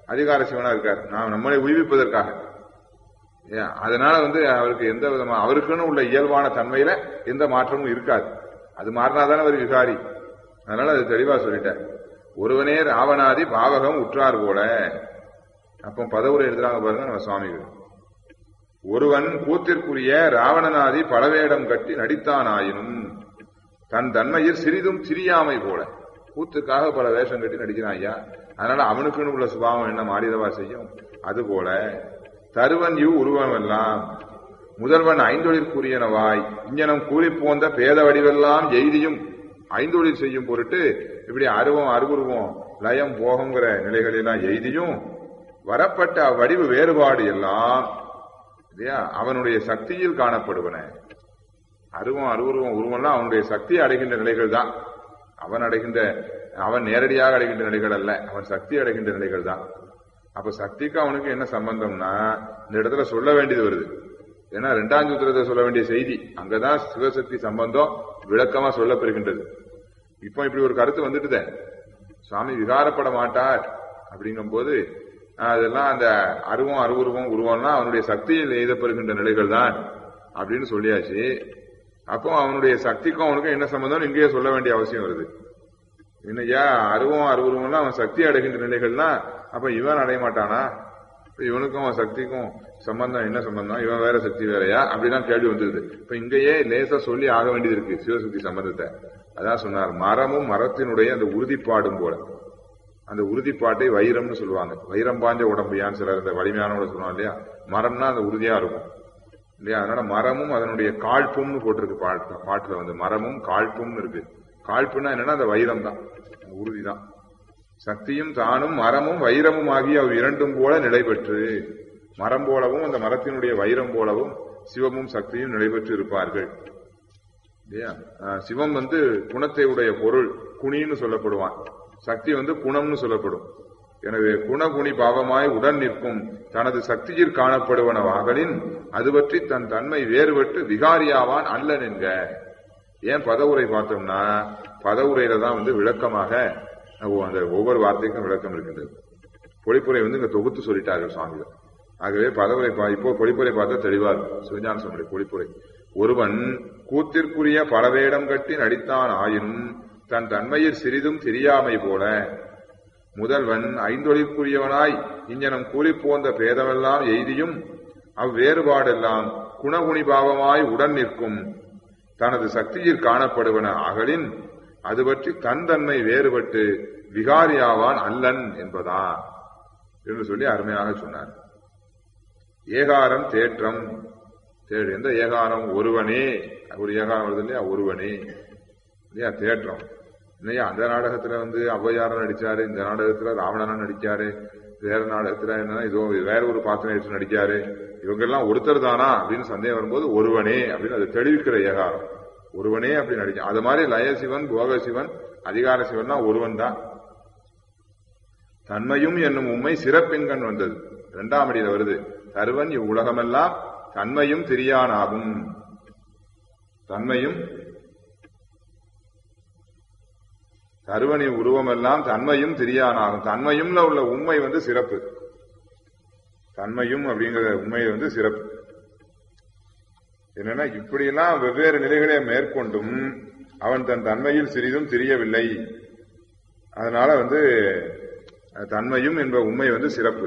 அதிகார சிவனா இருக்கார், நாம் நம்மளை உய்விப்பதற்காக. அதனால அவருக்கு எந்த விதமா அவருக்குன்னு உள்ள இயல்பான தன்மையில எந்த மாற்றமும் இருக்காது. அது மாறினாதானே அவர் விகாரி. அதனால அது தெளிவா சொல்லிட்டார். ஒருவனே ராவணாதி பாவகம் உற்றார் போல. அப்ப பதவுரை எழுதுறாங்க பாருங்க நம்ம சுவாமிகள். ஒருவன் கூத்திற்குரிய ராவணனாதி பலவேடம் கட்டி நடித்தான் ஆயினும் தன் தன்மையில் சிறிதும் சிறியாமை போல. கூத்துக்காக பல வேஷம் கட்டி நடிக்கிறான் ஐயா. அதனால அவனுக்குன்னு உள்ள சுபாவம் என்ன மாறிதவா செய்யும்? அதுபோல தருவன் உருவமெல்லாம் முதல்வன் ஐந்தொழிற்குரியனவாய் இஞ்சனம் கூலி போந்த பேத வடிவெல்லாம் எய்தியும் ஐந்தொழில் செய்யும் பொருட்டு இப்படி அருவுருவம் லயம் போகங்கிற நிலைகளெல்லாம் எய்தியும் வரப்பட்ட வடிவு வேறுபாடு எல்லாம் அவனுடைய சக்தியில் காணப்படுவன. அருவுருவம் உருவம்லாம் அவனுடைய சக்தியை அடைகின்ற நிலைகள் தான். அவன் நேரடியாக அடைகின்ற நிலைகள் அல்ல, அவன் சக்தி அடைகின்ற நிலைகள் தான். அப்ப சக்திக்கு அவனுக்கு என்ன சம்பந்தம்னா இந்த இடத்துல சொல்ல வேண்டியது வருது. ஏன்னா 2ஆம் சூத்திரத்தை சொல்ல வேண்டிய செய்தி அங்கதான் சிவசக்தி சம்பந்தம் விளக்கமா சொல்லப்பெறுகின்றது. இப்ப இப்படி ஒரு கருத்து வந்துட்டுத சுவாமி விகாரப்பட மாட்டார் அப்படிங்கும் போது அதெல்லாம் அந்த அருவுருவம் உருவம்னா அவனுடைய சக்தியில் எய்தப்பெறுகின்ற நிலைகள் தான் அப்படின்னு சொல்லியாச்சு. அப்போ அவனுடைய சக்திக்கும் அவனுக்கும் என்ன சம்பந்தம் இங்கேயே சொல்ல வேண்டிய அவசியம் வருது. என்னையா அருவுருவம்னா அவன் சக்தி அடைகின்ற நிலைகள்னா அப்ப இவன் அடைய மாட்டானா? இவனுக்கும் அவன் சக்திக்கும் சம்பந்தம் என்ன சம்பந்தம்? இவன் வேற சக்தி வேறையா? அப்படிதான் கேள்வி வந்துருது. இப்ப இங்கேயே லேசா சொல்லி ஆக வேண்டியது இருக்கு சிவசக்தி சம்பந்தத்தை. அதான் சொன்னார், மரமும் மரத்தினுடைய அந்த உறுதிப்பாடும் போல. அந்த உறுதிப்பாட்டை வைரம்னு சொல்லுவாங்க. வைரம் பாஞ்ச உடம்பையான்னு சிலர் இந்த வலிமையானோட சொல்லுவாங்க இல்லையா. மரம்னா அந்த உறுதியா இருக்கும் இல்லையா. அதனால மரமும் அதனுடைய காழ்ப்பும்னு போட்டிருக்கு பாட்டுல மரமும் காழ்ப்பும்னு இருக்கு. காழ்ப்புன்னா என்னன்னா அந்த வைரம் தான், உறுதிதான். சக்தியும் தானும் மரமும் வைரமும் ஆகிய அவ் இரண்டும் போல நிலை பெற்று, மரம் போலவும் அந்த மரத்தினுடைய வைரம் போலவும் சிவமும் சக்தியும் நிலை பெற்று இருப்பார்கள் இல்லையா. சிவம் குணத்தை உடைய பொருள், குணின்னு சொல்லப்படுவான். சக்தி குணம்னு சொல்லப்படும். எனவே குணகுணி பாவமாய் உடன் நிற்கும் தனது சக்தியில் காணப்படுவனவாகலின் அது பற்றி தன் தன்மை வேறுபட்டு விகாரியாவான் அல்லன் என்க. ஏன் பதவுரை பார்த்தோம்னா பதவுரையில தான் விளக்கமாக அந்த ஒவ்வொரு வார்த்தைக்கும் விளக்கம் இருக்கின்றது. பொழிப்புரை இங்க தொகுத்து சொல்லிட்டார்கள் சுவாமிகள். ஆகவே பதவுரை இப்போ பொழிப்புரை பார்த்தா தெளிவா இருக்கும். சிவஞான சுவாமியுடைய பொழிப்புரை. ஒருவன் கூத்திற்குரிய பல வேடம் கட்டி நடித்தான் ஆயினும் தன் தன்மையில் சிறிதும் தெரியாமை போல முதல்வன் ஐந்தொழிற்குரியவனாய் இஞ்சனம் கூலி போந்த பேதமெல்லாம் எய்தியும் அவ்வேறுபாடெல்லாம் குணகுணிபாவமாய் உடன் நிற்கும் தனது சக்தியில் காணப்படுவன ஆகலின் அது பற்றி தன் தன்மை வேறுபட்டு விகாரியாவான் அல்லன் என்பதான் என்று சொல்லி அருமையாக சொன்னார். ஏகாரம் தேற்றம். எந்த ஏகாரம்? ஒருவனே. ஒரு ஏகாரம் வருது இல்லையா, ஒருவனே இல்லையா. தேற்றம் இல்லையா. அந்த நாடகத்துல ஔவையாரன் நடிச்சாரு, இந்த நாடகத்துல ராவணன் நடிச்சாரு, வேற நாடகத்துல என்னன்னா இதோ வேற ஒரு பாத்திரம் எடுத்து நடிச்சாரு. இவங்க எல்லாம் ஒருத்தர் தானா அப்படின்னு சந்தேகம் வரும்போது ஒருவனே அப்படின்னு அதை தெளிவிக்கிற ஏகாரம். ஒருவனே அப்படி நடிக்க. அது மாதிரி லயசிவன், போகசிவன், அதிகார சிவன்னா ஒருவன் தான். தன்மையும் என்னும் உண்மை சிறப்பெண்கண் வந்தது. 2ஆம் அடியில வருது. தருவன் இவ்வுலகமெல்லாம் தன்மையும் தெரியானாகும். தன்மையும் தருவனி உருவமெல்லாம் தன்மையும் தெரியானாகும். தன்மையும்ல உள்ள உண்மை சிறப்பு. தன்மையும் அப்படிங்கிற உண்மை சிறப்பு. என்னன்னா இப்படியெல்லாம் வெவ்வேறு நிலைகளை மேற்கொண்டும் அவன் தன் தன்மையில் சிறிதும் தெரியவில்லை. அதனால தன்மையும் என்ப உண்மை சிறப்பு.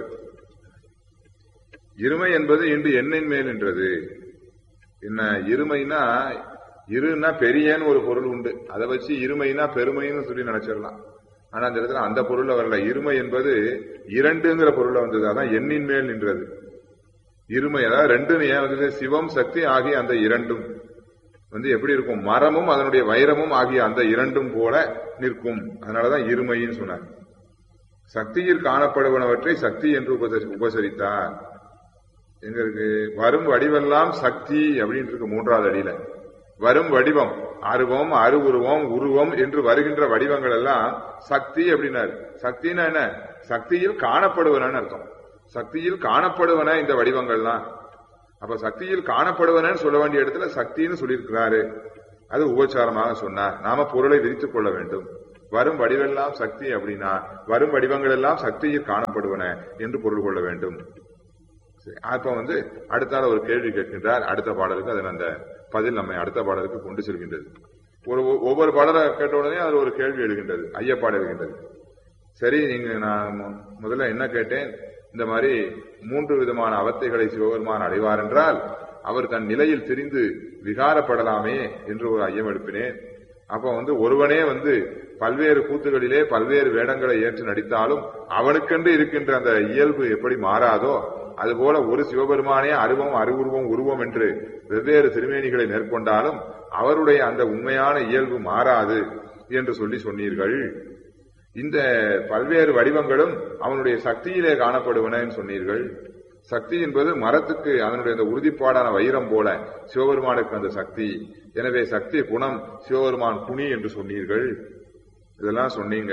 இருமை என்பது இன்று எண்ணின் மேல் நின்றது. என்ன இருமைனா? இருன்னா பெரியன்னு ஒரு பொருள் உண்டு. அதை வச்சு இருமைனா பெருமைன்னு சொல்லி நினைச்சிடலாம். ஆனா அந்த இடத்துல அந்த பொருள்ல வரல. இருமை என்பது இரண்டுங்கிற பொருள்ல வந்தது. அதான் எண்ணின் மேல் நின்றது. இருமை அதாவது ரெண்டுன்னு ஏன் சிவம் சக்தி ஆகிய அந்த இரண்டும் எப்படி இருக்கும்? மரமும் அதனுடைய வைரமும் ஆகிய அந்த இரண்டும் போல நிற்கும். அதனாலதான் இருமைன்னு சொன்னார். சக்தியில் காணப்படுவனவற்றை சக்தி என்று உபசரித்தார். எங்க இருக்கு? வரும் வடிவெல்லாம் சக்தி அப்படின்னு இருக்கு 3வது அடியில. வரும் வடிவம் அருவம், அருவுருவம், உருவம் என்று வருகின்ற வடிவங்கள் எல்லாம் சக்தி அப்படின்னாரு. சக்தினா என்ன? சக்தியில் காணப்படுவன அர்த்தம். சக்தியில் காணப்படுவன இந்த வடிவங்கள்லாம். அப்ப சக்தியில் காணப்படுவனு சொல்ல வேண்டிய இடத்துல சக்தின்னு சொல்லியிருக்கிறாரு. அது உபச்சாரமாக சொன்னார். நாம பொருளை விரித்துக் கொள்ள வேண்டும். வரும் வடிவெல்லாம் சக்தி அப்படின்னா வரும் வடிவங்கள் எல்லாம் சக்தியில் காணப்படுவன என்று பொருள் கொள்ள வேண்டும். அப்ப அடுத்தால ஒரு கேள்வி கேட்கின்றார். அடுத்த பாடலுக்கு அதன் அந்த பதில் நம்மை அடுத்த பாடலுக்கு கொண்டு செல்கின்றது. ஒவ்வொரு பாடலை கேட்ட உடனே அதுல ஒரு கேள்வி எழுகின்றது, ஐயப்பாடு எழுகின்றது. சரி, நீங்க நான் முதல்ல என்ன கேட்டேன், இந்த மாதிரி 3 விதமான அவத்தைகளை சிவபெருமான் அடைவார் என்றால் அவர் தன் நிலையில் திரிந்து விகாரப்படலாமே என்று ஒரு ஐயம் எழுப்பினேன். அப்ப ஒருவனே பல்வேறு கூத்துகளிலே பல்வேறு வேடங்களை ஏற்று நடித்தாலும் அவனுக்கென்று இருக்கின்ற அந்த இயல்பு எப்படி மாறாதோ அதுபோல ஒரு சிவபெருமானே அருவம் அருவுருவம் உருவம் என்று வெவ்வேறு திருமேனிகளை மேற்கொண்டாலும் அவருடைய அந்த உண்மையான இயல்பு மாறாது என்று சொன்னீர்கள். இந்த பல்வேறு வடிவங்களும் அவனுடைய சக்தியிலே காணப்படுவன சொன்னீர்கள். சக்தி என்பது மரத்துக்கு அதனுடைய அந்த உறுதிப்பாடான வைரம் போல சிவபெருமானுக்கு அந்த சக்தி. எனவே சக்தி குணம் சிவபெருமான் குனி என்று சொன்னீர்கள். இதெல்லாம் சொன்னீங்க.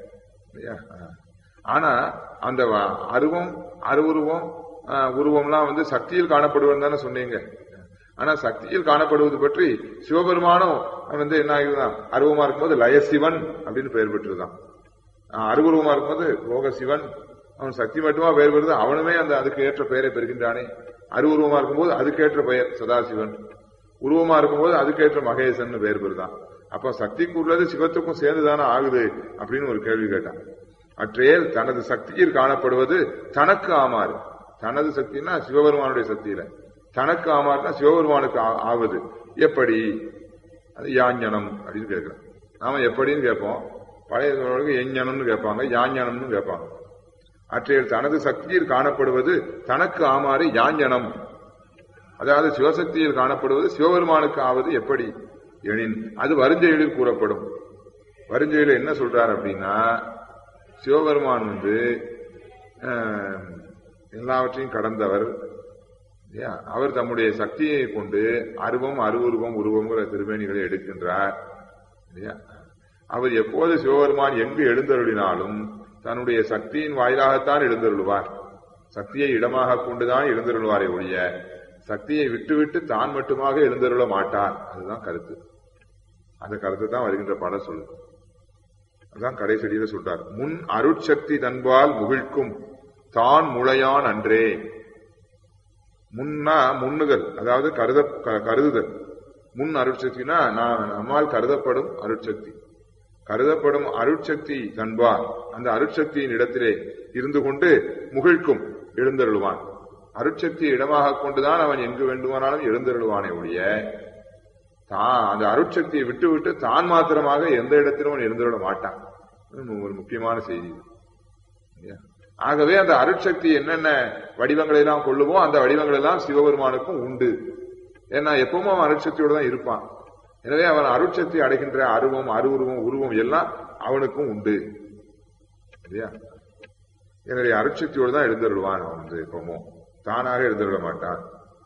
ஆனா அந்த அருவம் அருவுருவம் உருவம்லாம் சக்தியில் காணப்படுவது தானே சொன்னீங்க. ஆனா சக்தியில் காணப்படுவது பற்றி சிவபெருமானும் என்ன ஆகுதுதான், அருவமா இருக்கும்போது லயசிவன் அப்படின்னு பெயர் பெற்றுதான். அருவுருவமா இருக்கும்போது லோக சிவன், அவன் சக்தி மட்டுமா பெயர் பெறுது, அவனுமே அதுக்கு ஏற்ற பெயரை பெறுகின்றானே. அருவுருவமா இருக்கும்போது அதுக்கேற்ற பெயர் சதாசிவன், உருவமா இருக்கும்போது அதுக்கேற்ற மகேசன் பெயர் பெறுதான். அப்ப சக்திக்கு உள்ளது சிவத்துக்கும் சேர்ந்துதானே ஆகுது அப்படின்னு ஒரு கேள்வி கேட்டான். அற்றேல் தனது சக்தியில் காணப்படுவது தனக்கு ஆமாறு. தனது சக்தினா சிவபெருமானுடைய சக்தியில, தனக்கு ஆமாறுனா சிவபெருமானுக்கு ஆவது எப்படி? அது யாஞனம் அப்படின்னு கேட்கிறோம். நாம எப்படின்னு கேட்போம். பழைய எஞ்ஞனம்னு கேட்பாங்க, யாஞனம்னு கேட்பாங்க. அற்றையில் தனது சக்தியில் காணப்படுவது தனக்கு ஆமாறு யாஞனம். அதாவது சிவசக்தியில் காணப்படுவது சிவபெருமானுக்கு ஆவது எப்படி எனின் அது வருஞ்செயலில் கூறப்படும். வருஞ்செயலில் என்ன சொல்றார் அப்படின்னா, சிவபெருமான் எல்லாவற்றையும் கடந்தவர். அவர் தம்முடைய சக்தியை கொண்டு அருவம் அருவுருவம் உருவங்கிற திருமேனிகளை எடுக்கின்றார். அவர் எப்போது சிவபெருமான் எங்கு எழுந்தருளினாலும் தன்னுடைய சக்தியின் வாயிலாகத்தான் எழுந்தருள்வார். சக்தியை இடமாக கொண்டுதான் எழுந்தருள்வாரை ஒழிய சக்தியை விட்டுவிட்டு தான் மட்டுமாக எழுந்தருள மாட்டார். அதுதான் கருத்து. அந்த கருத்து தான் வருகின்ற பாடல் சொல்லுது. அதான் கடைசெடியில சொல்றார். முன் அருட்சக்தி தன்பால் முகிழ்க்கும் தான் முளையான் அன்றே. முன்னா முன்னுதல், அதாவது கருதுதல். முன் அருட்சக்தினா நம்மால் கருதப்படும் அருட்சக்தி. கருதப்படும் அருட்சக்தி தன்பால் அந்த அருட்சக்தியின் இடத்திலே இருந்து கொண்டு முகிழ்க்கும் எழுந்தருள்வான். அருட்சக்தியை இடமாக கொண்டுதான் அவன் எங்கு வேண்டுமானாலும் எழுந்தருள்வானே ஒழிய அந்த அருட்சக்தியை விட்டு விட்டு தான் மாத்திரமாக எந்த இடத்திலும் அவன் எழுந்தருள மாட்டான். ஒரு முக்கியமான செய்தி. ஆகவே அந்த அருட்சக்தி என்னென்ன வடிவங்களை எல்லாம் கொள்ளுமோ அந்த வடிவங்கள் எல்லாம் சிவபெருமானுக்கும் உண்டு. ஏன்னா எப்பவும் அவன் அருட்சக்தியோடு தான் இருப்பான். எனவே அவன் அருட்சக்தி அடைகின்ற அருவம் அருவுருவம் உருவம் எல்லாம் அவனுக்கும் உண்டு. இல்லையா? எனவே அருட்சக்தியோடு தான் எழுந்தருள்வான். அவன் எப்பவும் தானாக எழுந்தருள மாட்டான்.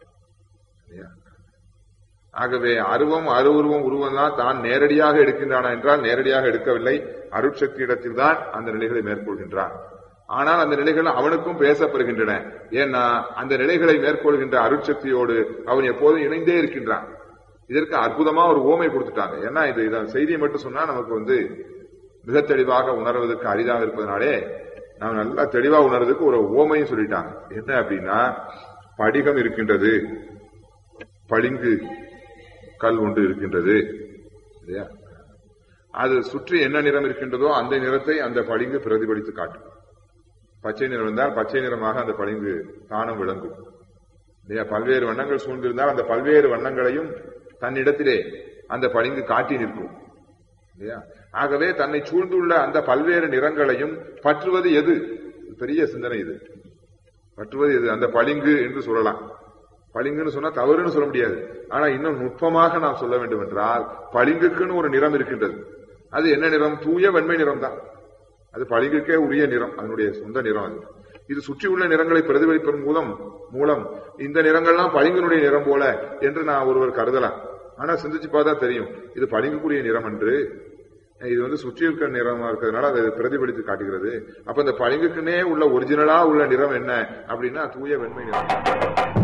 ஆகவே அருவம் அருவுருவம் உருவம் தான் தான் நேரடியாக எடுக்கின்றான் என்றால் நேரடியாக எடுக்கவில்லை. அருட்சக்தி இடத்தில் தான் அந்த நிலைகளை மேற்கொள்கின்றான். ஆனால் அந்த நிலைகள் அவனுக்கும் பேசப்படுகின்றன. ஏன்னா அந்த நிலைகளை மேற்கொள்கின்ற அருட்சக்தியோடு அவன் எப்போதும் இணைந்தே இருக்கின்றான். இதற்கு அற்புதமா ஒரு ஓமை கொடுத்துட்டாங்க. ஏன்னா இது செய்தியை மட்டும் சொன்னா நமக்கு மிக தெளிவாக உணர்வதற்கு அரிதாக இருப்பதனாலே நாம் நல்லா தெளிவா உணர்வதற்கு ஒரு ஓமையும் சொல்லிட்டாங்க. என்ன அப்படின்னா, படிகம் இருக்கின்றது, பளிங்கு கல் ஒன்று இருக்கின்றது இல்லையா? அது சுற்றி என்ன நிறம் இருக்கின்றதோ அந்த நிறத்தை அந்த பளிங்கு பிரதிபலித்து காட்டும். பச்சை நிறம் இருந்தால் பச்சை நிறமாக அந்த பளிங்கு தானும் விளங்கும் இல்லையா? பல்வேறு வண்ணங்கள் சூழ்ந்திருந்தால் அந்த பல்வேறு வண்ணங்களையும் தன்னிடத்திலே அந்த பளிங்கு காட்டி நிற்கும் இல்லையா? ஆகவே தன்னை சூழ்ந்துள்ள அந்த பல்வேறு நிறங்களையும் பற்றுவது எது? பெரிய சிந்தனை இது. பற்றுவது எது? அந்த பளிங்கு என்று சொல்லலாம். பளிங்குன்னு சொன்னா தவறுன்னு சொல்ல முடியாது. ஆனா இன்னும் நுட்பமாக நாம் சொல்ல வேண்டும் என்றால், பளிங்குக்குன்னு ஒரு நிறம் இருக்கின்றது. அது என்ன நிறம்? தூய வெண்மை நிறம் தான். அது பளிங்குக்கே உரிய நிறம், அதனுடைய சொந்த நிறம். அது இது சுற்றியுள்ள நிறங்களை பிரதிபலிப்பதன் மூலம் இந்த நிறங்கள்லாம் பளிங்கினுடைய நிறம் போல என்று நான் ஒருவர் கருதலாம். ஆனா சிந்திச்சு பார்த்தா தெரியும் இது பளிங்குக்குரிய நிறம் என்று. இது சுற்றி இருக்கிற நிறமா இருக்கிறதுனால அதை பிரதிபலித்து காட்டுகிறது. அப்ப இந்த பளிங்குக்குன்னே உள்ள ஒரிஜினலா உள்ள நிறம் என்ன அப்படின்னா தூய வெண்மை நிறம்.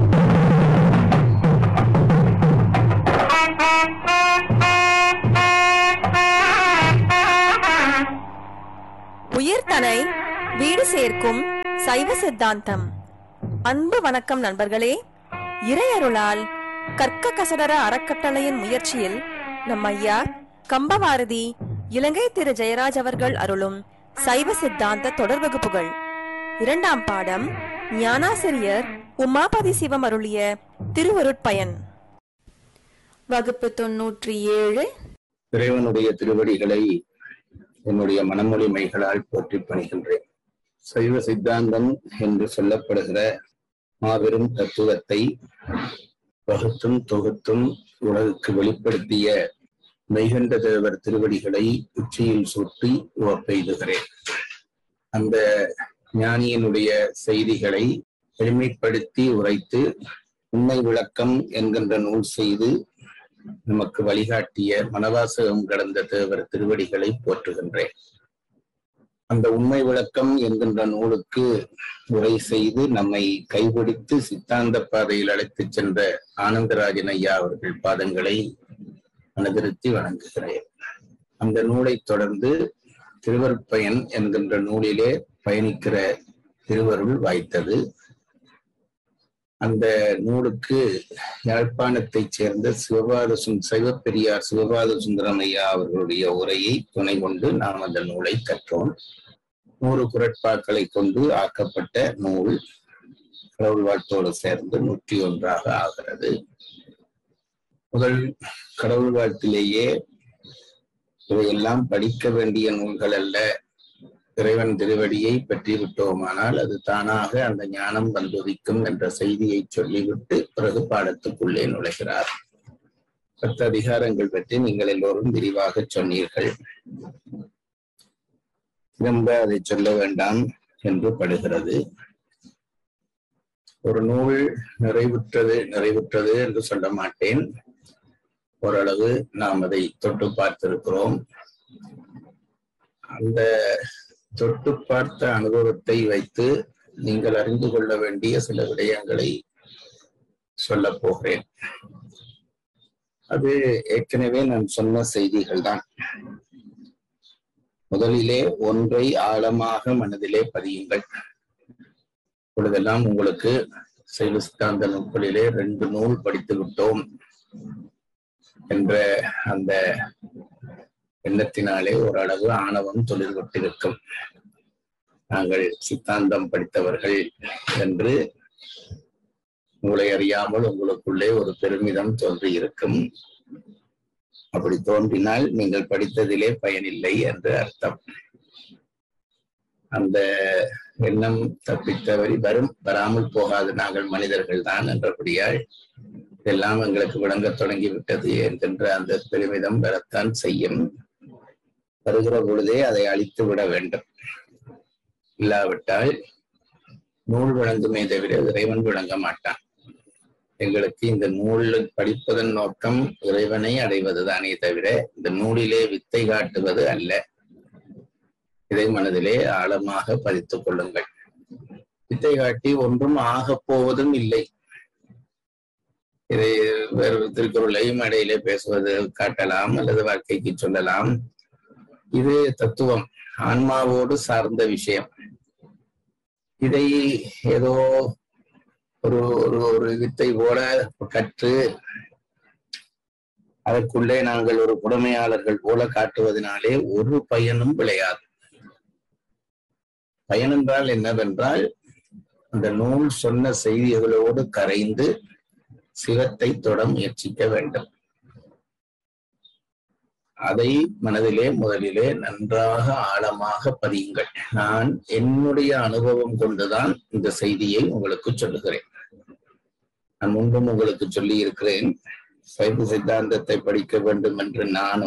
தனை வீடு சேர்க்கும் சைவ சித்தாந்தம். அன்பு வணக்கம் நண்பர்களே. இறையருளால் கற்க கசடர அறக்கட்டளையின் முயற்சியில் நம் ஐயா கம்பவாரதி இலங்கை திரு ஜெயராஜ் அவர்கள் அருளும் சைவ சித்தாந்த தொடர் வகுப்புகள். 2ஆம் பாடம் ஞானாசிரியர் உமாபதி சிவம் அருளிய திருவருட்பயன். வகுப்பு 97. இறைவனுடைய திருவடிகளை என்னுடைய மனமொழி மைகளால் போற்றி பணிகின்றேன். சைவ சித்தாந்தம் என்று சொல்லப்படுகிற மாபெரும் தத்துவத்தை வகுத்தும் தொகுத்தும் உலகுக்கு வெளிப்படுத்திய மெய்கண்ட தேவர் திருவடிகளை உச்சியில் சூட்டி உவப்பெய்துகிறேன். அந்த ஞானியினுடைய செய்திகளை எளிமைப்படுத்தி உரைத்து உண்மை விளக்கம் என்கின்ற நூல் செய்து நமக்கு வழிகாட்டிய மனவாசகம் கடந்த தேவர் திருவடிகளை போற்றுகின்றேன். அந்த உண்மை விளக்கம் என்கின்ற நூலுக்கு உரை செய்து நம்மை கைபிடித்து சித்தாந்த பாதையில் அழைத்துச் சென்ற ஆனந்தராஜன் ஐயா அவர்கள் பாதங்களை மனதிருத்தி வணங்குகிறேன். அந்த நூலை தொடர்ந்து திருவருட்பயன் என்கின்ற நூலிலே பயணிக்கிற திருவருள் வாய்த்தது. அந்த நூலுக்கு யாழ்ப்பாணத்தைச் சேர்ந்த சைவப்பெரியார் சிவபாத சுந்தரம் ஐயா அவர்களுடைய உரையை துணை கொண்டு நாம் அந்த நூலை கற்றோம். 100 குறட்பாக்களை கொண்டு ஆக்கப்பட்ட நூல் கடவுள் வாழ்த்தோடு சேர்ந்து 101ஆக ஆகிறது. முதல் கடவுள் வாழ்த்திலேயே இவையெல்லாம் படிக்க வேண்டிய நூல்கள் அல்ல, இறைவன் திருவடியை பற்றி விட்டோமானால் அது தானாக அந்த ஞானம் வந்துதிக்கும் என்ற செய்தியை சொல்லிவிட்டு பிறகு பாடத்துக்குள்ளே நுழைகிறார். 10 அதிகாரங்கள் பற்றி நீங்கள் எல்லோரும் விரிவாக சொன்னீர்கள். திரும்ப அதை சொல்ல வேண்டாம் என்று படுகிறது. ஒரு நூல் நிறைவுற்றது என்று சொல்ல மாட்டேன். ஓரளவு நாம் அதை தொட்டு பார்த்திருக்கிறோம். அந்த தொட்டு பார்த்த அனுபவத்தை வைத்து நீங்கள் அறிந்து கொள்ள வேண்டிய சில விடயங்களை சொல்ல போகிறேன். அது ஏற்கனவே நான் சொன்ன செய்திகள் தான். முதலிலே ஒன்றை ஆழமாக மனதிலே பதியுங்கள். இப்பொழுதெல்லாம் உங்களுக்கு சைவ சித்தாந்த நூல்களிலே 2 நூல் படித்து விட்டோம் என்ற அந்த எண்ணத்தினாலே ஓரளவு ஆணவம் தொழில்பட்டிருக்கும். நாங்கள் சித்தாந்தம் படித்தவர்கள் என்று உங்களை அறியாமல் உங்களுக்குள்ளே ஒரு பெருமிதம் தோன்றி இருக்கும். அப்படி தோன்றினால் நீங்கள் படித்ததிலே பயனில்லை என்று அர்த்தம். அந்த எண்ணம் தப்பித்தவரி வராமல் போகாது. நாங்கள் மனிதர்கள் தான் என்றபடியால் எல்லாம் எங்களுக்கு விளங்க தொடங்கிவிட்டது என்கின்ற அந்த பெருமிதம் வரத்தான் செய்யும். வருகிற பொழுதே அதை அழித்து விட வேண்டும். இல்லாவிட்டால் நூல் விளங்குமே தவிர இறைவன் விளங்க மாட்டான். எங்களுக்கு இந்த நூலில் படிப்பதன் நோக்கம் இறைவனை அடைவதுதானே தவிர இந்த நூலிலே வித்தை காட்டுவது அல்ல. இதை மனதிலே ஆழமாக பதித்துக் கொள்ளுங்கள். வித்தை காட்டி ஒன்றும் ஆகப் போவதும் இல்லை. இதை வேறு திருக்குறளை மேடையிலே பேசுவது காட்டலாம் அல்லது வாழ்க்கைக்கு சொல்லலாம். இது தத்துவம், ஆன்மாவோடு சார்ந்த விஷயம். இதை ஏதோ ஒரு ஒரு வித்தை போல கற்று அதற்குள்ளே நாங்கள் ஒரு புடமையாளர்கள் போல காட்டுவதனாலே ஒரு பயனும் விளையாது. பயன் என்றால் என்னவென்றால் அந்த நூல் சொன்ன செய்திகளோடு கரைந்து சிவத்தை தொட முயற்சிக்க வேண்டும். அதை மனதிலே முதலிலே நன்றாக ஆழமாக பதியுங்கள். நான் என்னுடைய அனுபவம் கொண்டுதான் இந்த செய்தியை உங்களுக்கு சொல்லுகிறேன். நான் முன்பும் உங்களுக்கு சொல்லி இருக்கிறேன், சைவ சித்தாந்தத்தை படிக்க வேண்டும் என்று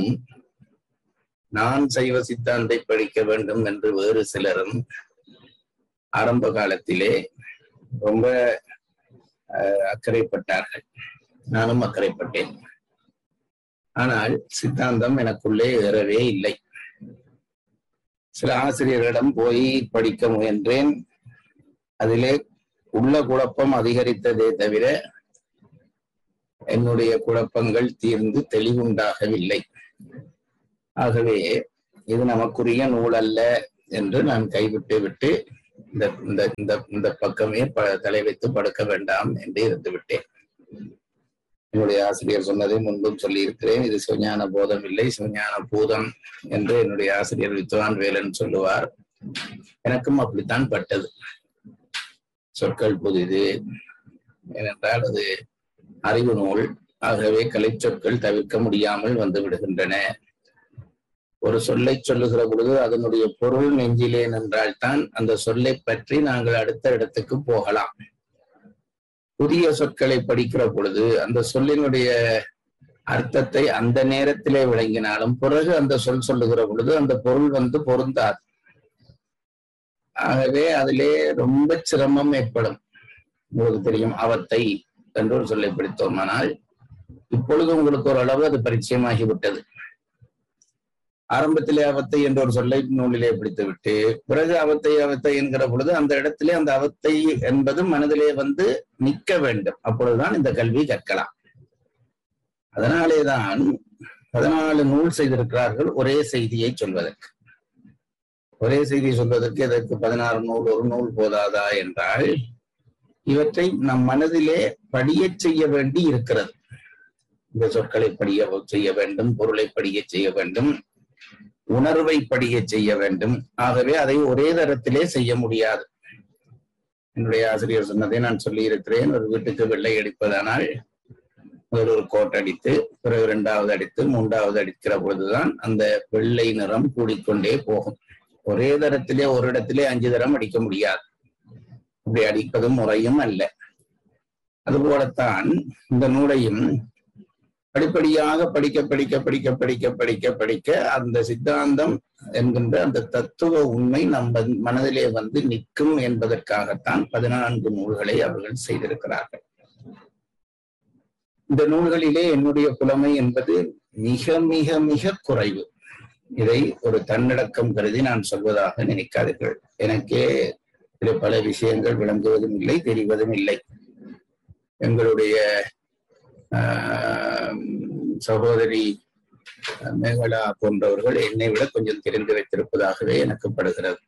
நான் சைவ சித்தாந்தை படிக்க வேண்டும் என்று வேறு சிலரும் ஆரம்ப காலத்திலே ரொம்ப அக்கறைப்பட்டார்கள். நானும் அக்கறைப்பட்டேன். ஆனால் சித்தாந்தம் எனக்குள்ளே ஏறவே இல்லை. சில ஆசிரியர்களிடம் போய் படிக்க முயன்றேன். அதிலே உள்ள குழப்பம் அதிகரித்ததே தவிர என்னுடைய குழப்பங்கள் தீர்ந்து தெளிவுண்டாகவில்லை. ஆகவே இது நமக்குரிய நூல் அல்ல என்று நான் கைவிட்டு விட்டு இந்த பக்கமே தலை வைத்து படுக்க வேண்டாம் என்று இருந்து விட்டேன். என்னுடைய ஆசிரியர் சொன்னதை முன்பும் சொல்லி இருக்கிறேன். இது சிவஞான போதம் இல்லை, சிவஞான பூதம் என்று என்னுடைய ஆசிரியர் வித்வான் வேலன் சொல்லுவார். எனக்கும் அப்படித்தான் பட்டது. சொற்கள் புதிது, ஏனென்றால் அது அறிவு நூல். ஆகவே கலை சொற்கள் தவிர்க்க முடியாமல் வந்து விடுகின்றன. ஒரு சொல்லை சொல்லுகிற பொழுது அதனுடைய பொருள் நெஞ்சிலே நின்றால்தான் அந்த சொல்லை பற்றி நாங்கள் அடுத்த இடத்துக்கு போகலாம். புதிய சொற்களை படிக்கிற பொழுது அந்த சொல்லினுடைய அர்த்தத்தை அந்த நேரத்திலே விளங்கினாலும் பிறகு அந்த சொல் சொல்லுகிற பொழுது அந்த பொருள் வந்து பொருந்தாது. ஆகவே அதிலே ரொம்ப சிரமம் ஏற்படும். உங்களுக்கு தெரியும், அவத்தை என்று ஒரு சொல்லை படித்தோமானால் இப்பொழுது உங்களுக்கு ஓரளவு அது பரிச்சயமாகிவிட்டது. ஆரம்பத்திலே அவத்தை என்ற ஒரு சொல்லை நூலிலே பிடித்து விட்டு பிறகு அவத்தை என்கிற பொழுது அந்த இடத்திலே அந்த அவத்தை என்பது மனதிலே வந்து நிற்க வேண்டும். அப்பொழுதுதான் இந்த கல்வி கற்கலாம். அதனாலேதான் 14 நூல் செய்திருக்கிறார்கள் ஒரே செய்தியை சொல்வதற்கு. ஒரே செய்தி சொல்வதற்கு இதற்கு 16 நூல், ஒரு நூல் போதாதா என்றால் இவற்றை நம் மனதிலே படிய செய்ய வேண்டி இருக்கிறது. இந்த சொற்களை படிய செய்ய வேண்டும், பொருளை படிய செய்ய வேண்டும், உணர்வை படிய செய்ய வேண்டும். ஆகவே அதை ஒரே தரத்திலே செய்ய முடியாது. என்னுடைய ஆசிரியர் சொன்னதை நான் சொல்லி இருக்கிறேன். ஒரு வீட்டுக்கு வெள்ளை அடிப்பதானால் முதல் ஒரு கோட் அடித்து பிறகு 2வது அடித்து 3வது அடிக்கிற பொழுதுதான் அந்த வெள்ளை நிறம் கூடிக்கொண்டே போகும். ஒரே தரத்திலே ஒரு இடத்திலே 5 தரம் அடிக்க முடியாது. அப்படி அடிப்பதும் முறையும் அல்ல. அதுபோலத்தான் இந்த நூலையும் படிப்படியாக படிக்க படிக்க படிக்க படிக்க படிக்க படிக்க அந்த சித்தாந்தம் என்கின்ற அந்த தத்துவ உண்மை நம்ம மனதிலே வந்து நிற்கும் என்பதற்காகத்தான் 14 நூல்களை அவர்கள் செய்திருக்கிறார்கள். இந்த நூல்களிலே என்னுடைய புலமை என்பது மிக மிக மிக குறைவு. இதை ஒரு தன்னடக்கம் கருதி நான் சொல்வதாக நினைக்காதீர்கள். எனக்கே பல விஷயங்கள் விளங்குவதும் இல்லை, தெரிவதும் இல்லை. எங்களுடைய சகோதரி மேகலா போன்றவர்கள் என்னை விட கொஞ்சம் தெரிந்து வைத்திருப்பதாகவே எனக்கு படுகிறது.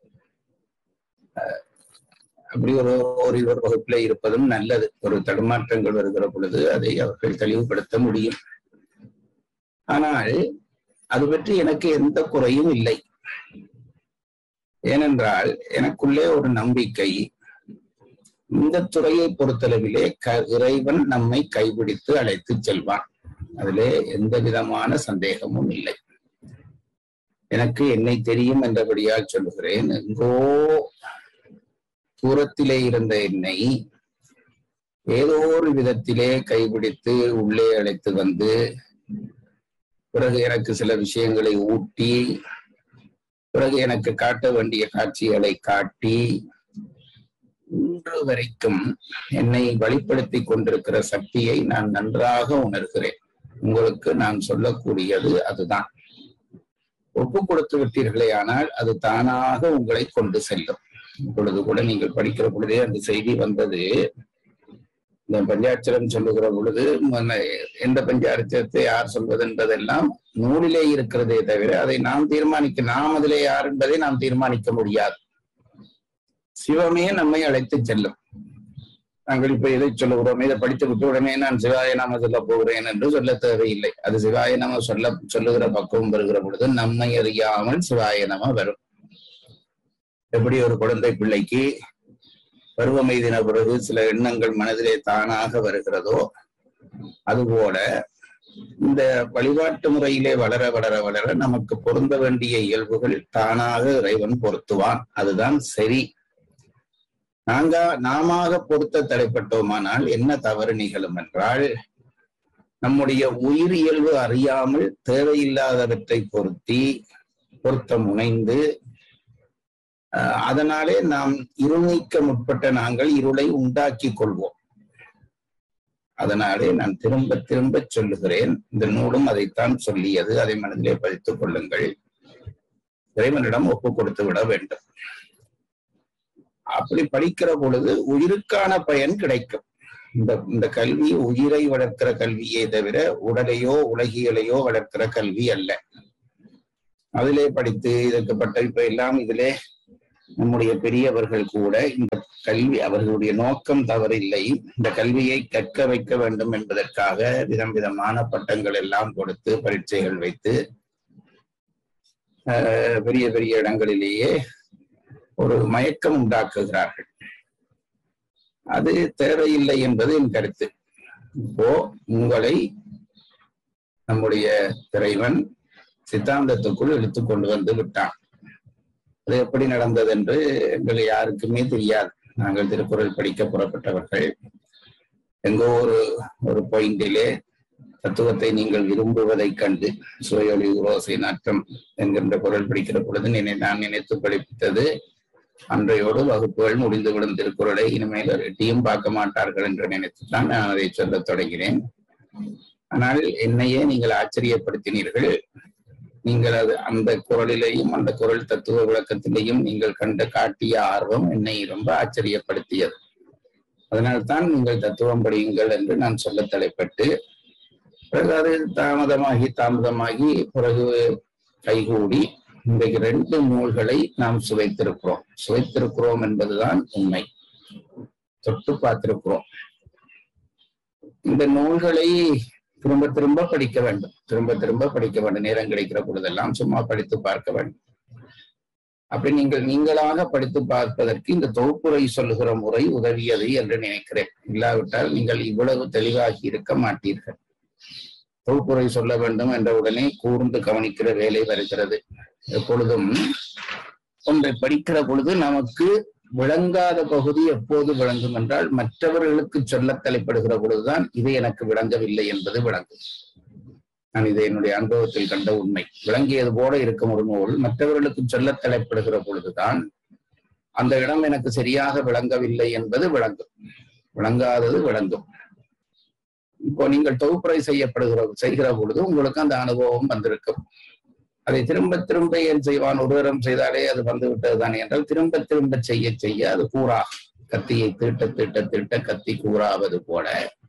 அப்படி ஒரு வகுப்பில இருப்பதும் நல்லது. ஒரு தடுமாற்றங்கள் வருகிற பொழுது அதை அவர்கள் தெளிவுபடுத்த முடியும். ஆனால் அது பற்றி எனக்கு எந்த குறையும் இல்லை. ஏனென்றால் எனக்குள்ளே ஒரு நம்பிக்கை, இந்த துறையை பொறுத்தளவிலே இறைவன் நம்மை கைபிடித்து அழைத்து செல்வான். அதிலே எந்த விதமான சந்தேகமும் இல்லை. எனக்கு என்னை தெரியும் என்றபடியால் சொல்லுகிறேன். எங்கோ தூரத்திலே இருந்த என்னை ஏதோ ஒரு விதத்திலே கைபிடித்து உள்ளே அழைத்து வந்து பிறகு எனக்கு சில விஷயங்களை ஊட்டி பிறகு எனக்கு காட்ட வேண்டிய காட்சிகளை காட்டி இன்று வரைக்கும் என்னை வழிப்படுத்தி கொண்டிருக்கிற சக்தியை நான் நன்றாக உணர்கிறேன். உங்களுக்கு நான் சொல்லக்கூடியது அதுதான். ஒப்பு கொடுத்து விட்டீர்களே ஆனால் அது தானாக உங்களை கொண்டு செல்லும். இப்பொழுது கூட நீங்கள் படிக்கிற பொழுதே அந்த செய்தி வந்தது. இந்த பஞ்சாட்சரம் சொல்லுகிற பொழுது எந்த பஞ்சாட்சரத்தை யார் சொல்வது என்பதெல்லாம் நூலிலே இருக்கிறதே தவிர அதை நாம் அதிலே யார் என்பதை நாம் தீர்மானிக்க முடியாது. சிவமே நம்மை அழைத்து செல்லும். நாங்கள் இப்ப எதை சொல்லுகிறோம், இதை படித்து விட்டு உடனே நான் சிவாய நாம சொல்ல போகிறேன் என்று சொல்ல தேவையில்லை. அது சிவாய நாம சொல்லுகிற பக்குவம் வருகிற பொழுது நம்மை அறியாமல் சிவாய நாம வரும். எப்படி ஒரு குழந்தை பிள்ளைக்கு பருவம் எய்தின பிறகு சில எண்ணங்கள் மனதிலே தானாக வருகிறதோ அதுபோல இந்த வழிபாட்டு முறையிலே வளர வளர வளர நமக்கு பொருந்த வேண்டிய இயல்புகள் தானாக இறைவன் பொருத்துவான். அதுதான் சரி. நாம பொருத்த தலைப்பட்டோமானால் என்ன தவறு நிகழும் என்றால், நம்முடைய உயிர் இயல்பு அறியாமல் தேவையில்லாதவற்றை பொருத்த முனைந்து அதனாலே நாம் இருள் நீக்க முற்பட்ட நாங்கள் இருளை உண்டாக்கி கொள்வோம். அதனாலே நான் திரும்ப திரும்ப சொல்லுகிறேன், இந்த நூலும் அதைத்தான் சொல்லியது. அதை மனதிலே பதித்துக் கொள்ளுங்கள். இறைவனிடம் ஒப்பு கொடுத்து விட வேண்டும். அப்படி படிக்கிற பொழுது உயிருக்கான பயன் கிடைக்கும். இந்த கல்வி உயிரை வளர்க்கிற கல்வியே தவிர உடலையோ உலகியலையோ வளர்க்கிற கல்வி அல்ல. அதிலே படித்து இதற்குப்பட்ட இப்ப எல்லாம் இதிலே நம்முடைய பெரியவர்கள் கூட இந்த கல்வி அவர்களுடைய நோக்கம் தவறில்லை. இந்த கல்வியை கற்க வைக்க வேண்டும் என்பதற்காக விதம் விதமான பட்டங்கள் எல்லாம் கொடுத்து பரீட்சைகள் வைத்து பெரிய பெரிய இடங்களிலேயே ஒரு மயக்கம் உண்டாக்குகிறார்கள். அது தேவையில்லை என்பது என் கருத்து. இப்போ உங்களை நம்முடைய இறைவன் சித்தாந்தத்துக்குள் இழுத்து கொண்டு வந்து விட்டான். அது எப்படி நடந்தது என்று எங்களை யாருக்குமே தெரியாது. நாங்கள் திருக்குறள் படிக்க புறப்பட்டவர்கள். எங்கோ ஒரு பாயிண்டிலே தத்துவத்தை நீங்கள் விரும்புவதை கண்டு சுவையொளி உரோசை நாற்றம் என்கின்ற குரல் படிக்கிற பொழுது நான் நினைத்து படிப்பித்தது, அன்றையோடு வகுப்புகள் முடிந்துவிடும், திருக்குறளை இனிமேல் எட்டியும் பார்க்க மாட்டார்கள் என்று நினைத்துத்தான் நான் அதை சொல்ல தொடங்கினேன். ஆனால் என்னையே நீங்கள் ஆச்சரியப்படுத்தினீர்கள். நீங்கள் அந்த குரலிலேயும் அந்த குரல் தத்துவ விளக்கத்திலேயும் நீங்கள் காட்டிய ஆர்வம் என்னை ரொம்ப ஆச்சரியப்படுத்தியது. அதனால்தான் நீங்கள் தத்துவம் படியுங்கள் என்று நான் சொல்ல தலைப்பட்டு, பிறகு அது தாமதமாகி பிறகு கைகூடி இன்றைக்கு 2 நூல்களை நாம் சுவைத்திருக்கிறோம் என்பதுதான் உண்மை. தொட்டு பார்த்திருக்கிறோம். இந்த நூல்களை திரும்ப திரும்ப படிக்க வேண்டும். நேரம் கிடைக்கிற பொழுதெல்லாம் சும்மா படித்து பார்க்க வேண்டும். அப்படி நீங்களாக படித்து பார்ப்பதற்கு இந்த தொகுப்புரை சொல்லுகிற முறை உதவியது என்று நினைக்கிறேன். இல்லாவிட்டால் நீங்கள் இவ்வளவு தெளிவாகி இருக்க மாட்டீர்கள். தொகுப்புரை சொல்ல வேண்டும் என்ற உடனே கூர்ந்து கவனிக்கிற வேலை வருகிறது. எப்பொழுதும் ஒன்றை படிக்கிற பொழுது நமக்கு விளங்காத பகுதி எப்போது விளங்கும் என்றால், மற்றவர்களுக்கு சொல்ல தலைப்படுகிற பொழுதுதான் இது எனக்கு விளங்கவில்லை என்பது விளங்கும். நான் இதை என்னுடைய அனுபவத்தில் கண்ட உண்மை. விளங்கியது போல இருக்கும் ஒரு நூல் மற்றவர்களுக்கு சொல்ல தலைப்படுகிற பொழுதுதான் அந்த இடம் எனக்கு சரியாக விளங்கவில்லை என்பது விளங்கும். விளங்காதது விளங்கும். இப்போ நீங்கள் தொகுப்புரை செய்கிற பொழுது உங்களுக்கு அந்த அனுபவம் வந்திருக்கும். அதை திரும்ப திரும்ப ஏன் செய்வான்? ஒரு தரம் செய்தாலே அது வந்து விட்டதுதானே என்றால், திரும்ப திரும்ப செய்ய அது கூறாகும். கத்தியை தீட்ட கத்தி கூறாவது போல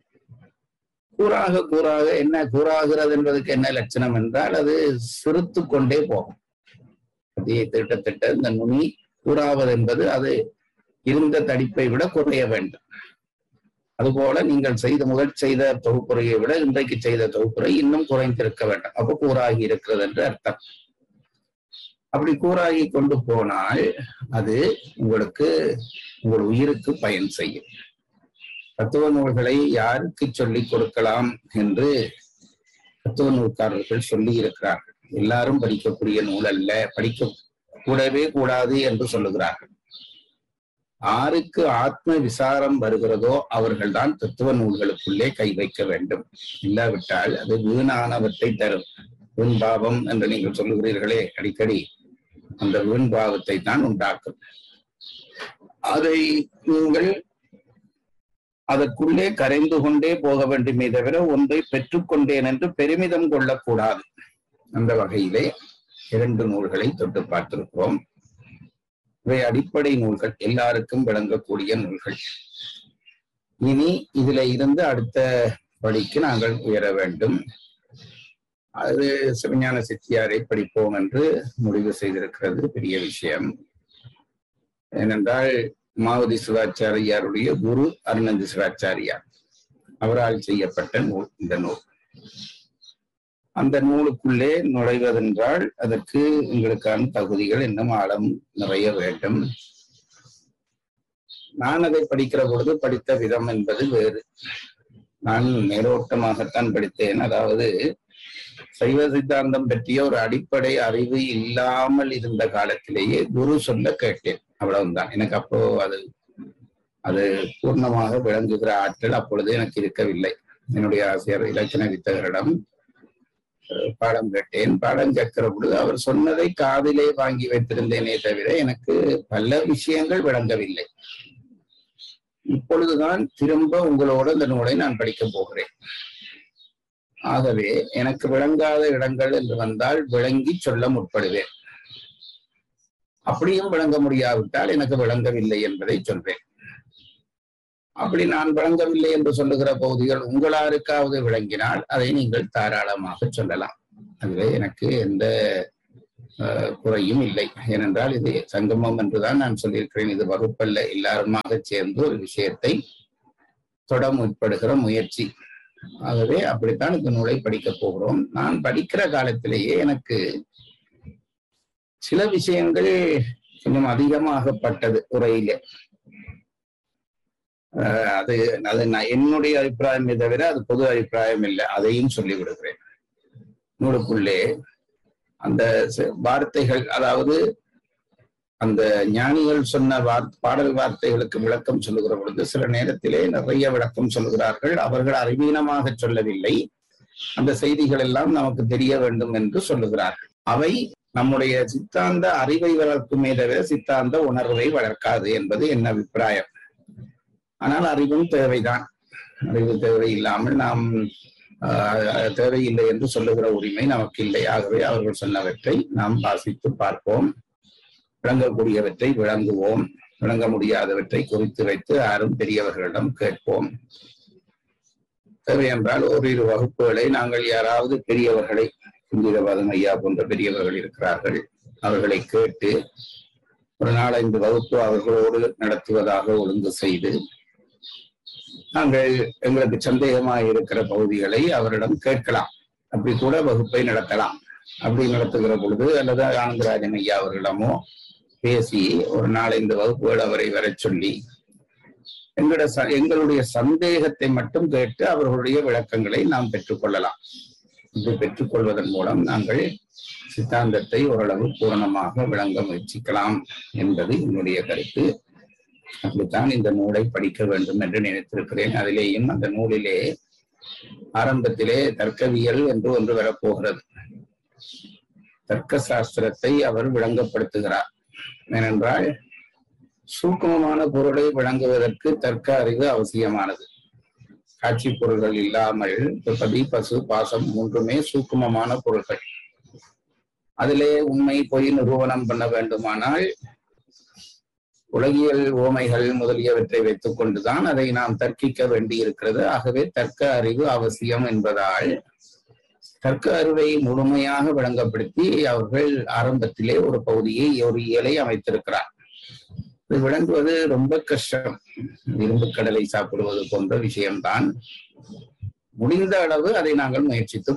கூறாக என்ன கூறாகிறது என்பதற்கு என்ன லட்சணம் என்றால், அது சிறுத்து கொண்டே போகும். கத்தியை தீட்ட இந்த நுனி கூறாவது என்பது அது இருந்த தடிப்பை விட குறைய வேண்டும். அதுபோல நீங்கள் முதல் செய்த தொகுப்புரையை விட இன்றைக்கு செய்த தொகுப்புரை இன்னும் குறைந்திருக்க வேண்டும். அப்போ கூறாகி இருக்கிறது என்று அர்த்தம். அப்படி கூறாகி கொண்டு போனால் அது உங்கள் உயிருக்கு பயன் செய்யும். தத்துவ நூல்களை யாருக்கு சொல்லிக் கொடுக்கலாம் என்று தத்துவ நூல்காரர்கள் சொல்லி இருக்கிறார்கள். எல்லாரும் படிக்கக்கூடிய நூல் அல்ல, படிக்க கூடவே கூடாது என்று சொல்லுகிறார்கள். யாருக்கு ஆத்ம விசாரம் வருகிறதோ அவர்கள்தான் தத்துவ நூல்களுக்குள்ளே கை வைக்க வேண்டும். இல்லாவிட்டால் அது வீணானவற்றை தரும். வீண் பாவம் என்று நீங்கள் சொல்லுகிறீர்களே அடிக்கடி, அந்த வீண் பாவத்தை தான் உண்டாக்கும். அதை நீங்கள் அதற்குள்ளே கரைந்து கொண்டே போக வேண்டுமே தவிர ஒன்றை பெற்றுக்கொண்டேன் என்று பெருமிதம் கொள்ளக்கூடாது. அந்த வகையிலே 2 நூல்களை தொட்டு பார்த்திருக்கிறோம். இவை அடிப்படை நூல்கள், எல்லாருக்கும் விளங்கக்கூடிய நூல்கள். இனி இதுல இருந்து அடுத்த படிக்கு நாங்கள் உயர வேண்டும். அது சிவஞான சித்தியாரை படிப்போம் என்று முடிவு செய்திருக்கிறது. பெரிய விஷயம். ஏனென்றால் மாவதி சிவாச்சாரியாருடைய குரு அருணந்தி சிவாச்சாரியார், அவரால் செய்யப்பட்ட நூல் இந்த நூல். அந்த நூலுக்குள்ளே நுழைவதென்றால் அதற்கு உங்களுக்கான தகுதிகள் இன்னும் ஆழம் நிறைய வேண்டும். நான் அதை படிக்கிற பொழுது படித்த விதம் என்பது வேறு. நான் மேலோட்டமாகத்தான் படித்தேன். அதாவது சைவ சித்தாந்தம் பற்றிய ஒரு அடிப்படை அறிவு இல்லாமல் இருந்த காலத்திலேயே குரு சொல்ல கேட்டேன். அவ்வளவுதான். எனக்கு அப்போ அது பூர்ணமாக விளங்குகிற ஆற்றல் அப்பொழுது எனக்கு இருக்கவில்லை. என்னுடைய ஆசிரியர் இலக்கண வித்தகரிடம் பாடம் கேட்டேன். பாடம் கேட்கிற பொழுது அவர் சொன்னதை காதிலே வாங்கி வைத்திருந்தேனே தவிர எனக்கு பல விஷயங்கள் விளங்கவில்லை. இப்பொழுதுதான் திரும்ப உங்களோட இந்த நூலை நான் படிக்கப் போகிறேன். ஆகவே எனக்கு விளங்காத இடங்கள் என்று வந்தால் விளங்கி சொல்ல முற்படுவேன். அப்படியும் விளங்க முடியாவிட்டால் எனக்கு விளங்கவில்லை என்பதை சொல்வேன். அப்படி நான் விளங்கவில்லை என்று சொல்லுகிற பகுதிகள் உங்களாருக்காவது விளங்கினால் அதை நீங்கள் தாராளமாக சொல்லலாம். அதுவே எனக்கு எந்த குறையும் இல்லை. ஏனென்றால் இது சங்கமம் என்றுதான் நான் சொல்லியிருக்கிறேன். இது வகுப்பல்ல, எல்லாருமாக சேர்ந்து ஒரு விஷயத்தை தொட முற்படுகிற முயற்சி. ஆகவே அப்படித்தான் இந்த நூலை படிக்கப் போகிறோம். நான் படிக்கிற காலத்திலேயே எனக்கு சில விஷயங்கள் கொஞ்சம் அதிகமாகப்பட்டது உரையிலே. அது என்னுடைய அபிப்பிராயமே தவிர அது பொது அபிப்பிராயம் இல்லை, அதையும் சொல்லிவிடுகிறேன். நூலுக்குள்ளே அந்த வார்த்தைகள், அதாவது அந்த ஞானிகள் சொன்ன பாடல் வார்த்தைகளுக்கு விளக்கம் சொல்லுகிற பொழுது சில நேரத்திலே நிறைய விளக்கம் சொல்லுகிறார்கள். அவர்கள் அறிவீனமாக சொல்லவில்லை, அந்த செய்திகள் எல்லாம் நமக்கு தெரிய வேண்டும் என்று சொல்லுகிறார்கள். அவை நம்முடைய சித்தாந்த அறிவை வளர்க்குமே தவிர சித்தாந்த உணர்வை வளர்க்காது என்பது என் அபிப்பிராயம். ஆனால் அறிவும் தேவைதான். அறிவு தேவை இல்லாமல் நாம் தேவையில்லை என்று சொல்லுகிற உரிமை நமக்கு இல்லை. ஆகவே அவர்கள் சொன்னவற்றை நாம் வாசித்து பார்ப்போம், விளங்கக்கூடியவற்றை விளங்குவோம், விளங்க முடியாதவற்றை குறித்து வைத்து யாரும் பெரியவர்களிடம் கேட்போம். தேவை என்றால் ஓரிரு வகுப்புகளை நாங்கள் யாராவது பெரியவர்களை, குஞ்சிரபாதம் ஐயா போன்ற பெரியவர்கள் இருக்கிறார்கள், அவர்களை கேட்டு ஒரு 4-5 வகுப்பு அவர்களோடு நடத்துவதாக ஒழுங்கு செய்து நாங்கள் எங்களுக்கு சந்தேகமாக இருக்கிற பகுதிகளை அவரிடம் கேட்கலாம். அப்படி கூட வகுப்பை நடத்தலாம். அப்படி நடத்துகிற பொழுது அல்லது ஆனந்தராஜன் ஐயா அவர்களிடமோ பேசி ஒரு 4-5 வகுப்புகள் அவரை வர சொல்லி எங்களுடைய சந்தேகத்தை மட்டும் கேட்டு அவர்களுடைய விளக்கங்களை நாம் பெற்றுக்கொள்ளலாம். இது பெற்றுக்கொள்வதன் மூலம் நாங்கள் சித்தாந்தத்தை ஓரளவு பூரணமாக விளங்க முயற்சிக்கலாம் என்பது என்னுடைய கருத்து. அப்படித்தான் இந்த நூலை படிக்க வேண்டும் என்று நினைத்திருக்கிறேன். அதிலேயும் அந்த நூலிலே ஆரம்பத்திலே தர்க்கவியல் என்று ஒன்று வரப்போகிறது. தர்க்க சாஸ்திரத்தை அவர் விளங்கப்படுத்துகிறார். ஏனென்றால் சூக்குமமான பொருளை விளங்குவதற்கு தர்க்க அறிவு அவசியமானது. காட்சி பொருள்கள் இல்லாமல் பதி, பசு, பாசம் மூன்றுமே சூக்குமமான பொருள்கள். அதிலே உண்மை பொய் நிரூபணம் பண்ண வேண்டுமானால் உலகியல் ஓமைகள் முதலியவற்றை வைத்துக் கொண்டுதான் அதை நாம் தர்க்கிக்க வேண்டி இருக்கிறது. ஆகவே தர்க்க அறிவு அவசியம் என்பதால் தர்க்க அறிவை முழுமையாக விளங்கப்படுத்தி அவர்கள் ஆரம்பத்திலே ஒரு பகுதியை, ஒரு இயலை அமைத்திருக்கிறார். இது விளங்குவது ரொம்ப கஷ்டம். இரும்பு கடலை சாப்பிடுவது போன்ற விஷயம்தான். முடிந்த அளவு அதை நாங்கள் முயற்சித்து